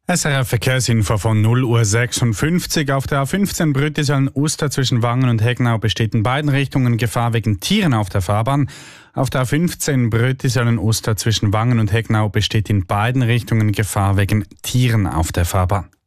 SRF Verkehrsinfo von 0:56 Uhr. Auf der A15 Brütiselen-Uster zwischen Wangen und Heggnau besteht in beiden Richtungen Gefahr wegen Tieren auf der Fahrbahn. Auf der A15 Brütiselen-Uster zwischen Wangen und Heggnau besteht in beiden Richtungen Gefahr wegen Tieren auf der Fahrbahn.